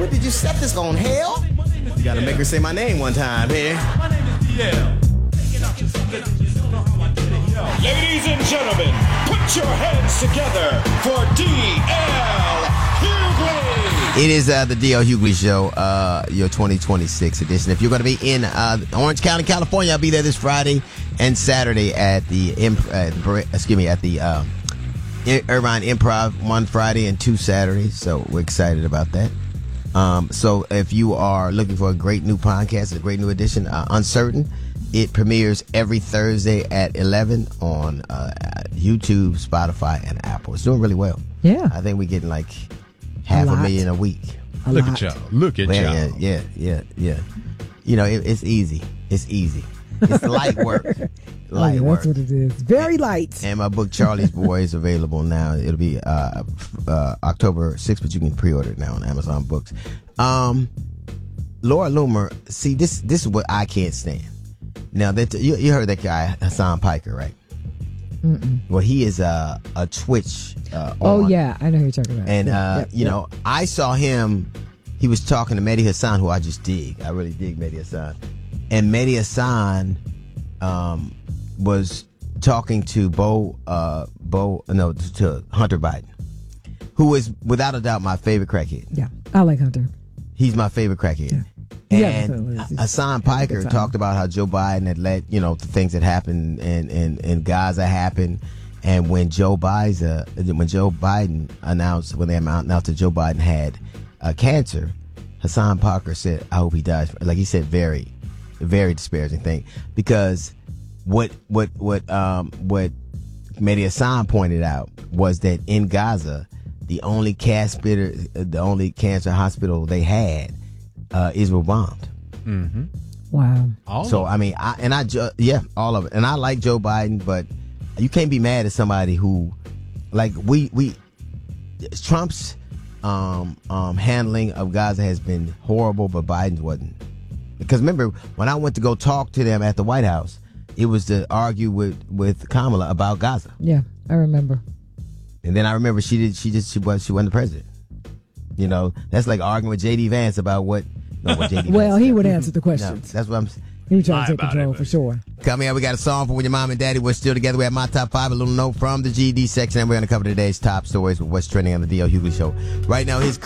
Hughley, did you set this on hell? You gotta make her say my name one time here. My name is DL. Ladies and gentlemen, put your hands together for DL Hughley. It is the D.L. Hughley Show, your 2026 edition. If you're going to be in Orange County, California, I'll be there this Friday and Saturday at the Irvine Improv, one Friday and two Saturdays. So we're excited about that. So if you are looking for a great new podcast, a great new edition, Uncertain, it premieres every Thursday at 11 on YouTube, Spotify, and Apple. It's doing really well. Yeah. I think we're getting like $500,000 a week. Look at y'all. Look at y'all. Yeah. You know, it's easy. It's easy. It's light work. Light work. That's what it is. Very light. And my book, Charlie's Boy, is available now. It'll be October 6th, but you can pre-order it now on Amazon Books. Laura Loomer, see, this is what I can't stand. Now, you heard that guy, Hassan Piker, right? Mm-mm. Well, he is a Twitch yeah, I know who you're talking about. And, you know, I saw him, he was talking to Mehdi Hassan, who I just dig. I really dig Mehdi Hassan. And Mehdi Hassan was talking to to Hunter Biden, who is, without a doubt, my favorite crackhead. Yeah, I like Hunter. He's my favorite crackhead. Yeah. And Hassan Piker talked about how Joe Biden had let, the things that happened in Gaza happen. And when Joe Biden announced that Joe Biden had cancer, Hassan Piker said, I hope he dies. Like he said, very, very disparaging thing. Because what Mehdi Hassan pointed out was that in Gaza, the only cancer hospital they had, Israel bombed. Mm-hmm. Wow. So I mean, all of it. And I like Joe Biden, but you can't be mad at somebody who, like, Trump's handling of Gaza has been horrible, but Biden's wasn't. Because remember, when I went to go talk to them at the White House, it was to argue with Kamala about Gaza. Yeah, I remember. And then I remember she wasn't the president. That's like arguing with J.D. Vance about what J.D. Well, Vance he would answer the questions. No, that's what I'm. He was trying to take control for sure. Coming up, we got a song for when your mom and daddy were still together. We have my top 5, a little note from the GD section, and we're going to cover today's top stories with what's trending on the D.L. Hughley Show. Right now, here's